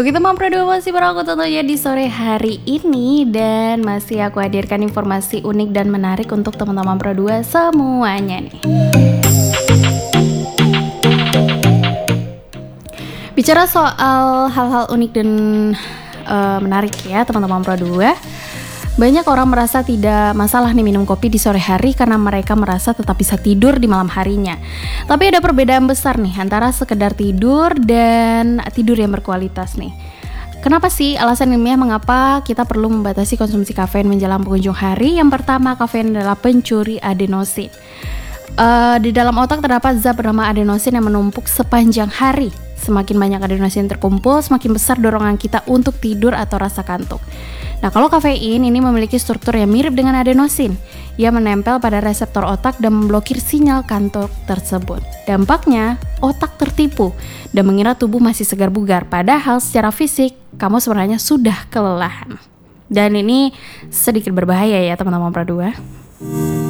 Oke teman Pro 2, masih bareng aku tentunya di sore hari ini. Dan masih aku hadirkan informasi unik dan menarik untuk teman-teman Pro 2 semuanya nih. Bicara soal hal-hal unik dan menarik ya teman-teman Pro 2, banyak orang merasa tidak masalah nih minum kopi di sore hari karena mereka merasa tetap bisa tidur di malam harinya. Tapi ada perbedaan besar nih antara sekedar tidur dan tidur yang berkualitas nih. Kenapa sih alasan ilmiah mengapa kita perlu membatasi konsumsi kafein menjelang penghujung hari? Yang pertama, kafein adalah pencuri adenosin. Di dalam otak terdapat zat bernama adenosin yang menumpuk sepanjang hari. Semakin banyak adenosin terkumpul, semakin besar dorongan kita untuk tidur atau rasa kantuk. Nah, kalau kafein ini memiliki struktur yang mirip dengan adenosin. Ia menempel pada reseptor otak dan memblokir sinyal kantuk tersebut. Dampaknya, otak tertipu dan mengira tubuh masih segar bugar, padahal secara fisik kamu sebenarnya sudah kelelahan. Dan ini sedikit berbahaya ya teman-teman Pro 2.